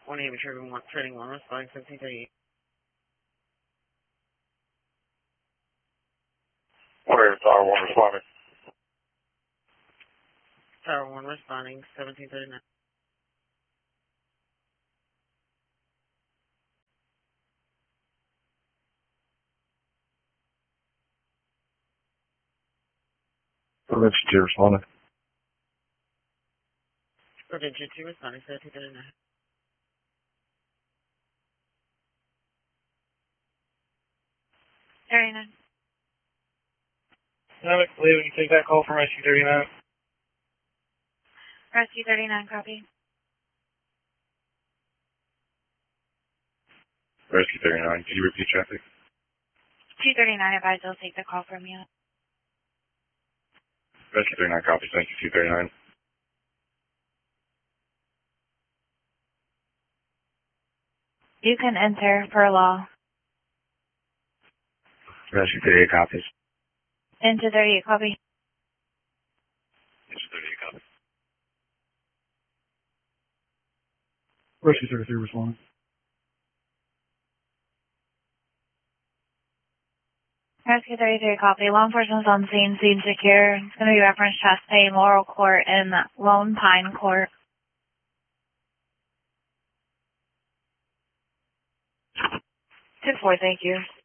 1 Navy Trading 1, responding 1738. Where is Tower 1 responding? Tower 1 responding 1739. Prevention 2 responding. Prevention 2 responding 1739. Dynamic, believe you take that call from Rescue 39. Rescue 39, copy. Rescue 39, can you repeat traffic? 239, advise they'll take the call from you. Rescue 39 copies, thank you, 239. You can enter per law. Rescue 38 copies. Into 38, copy. Rescue 38 copies. Rescue 33 responding. Rescue 33, copy. Law enforcement's on scene, scene secure. It's going to be reference Chastain, Laurel Court, and Lone Pine Court. 2-4, thank you.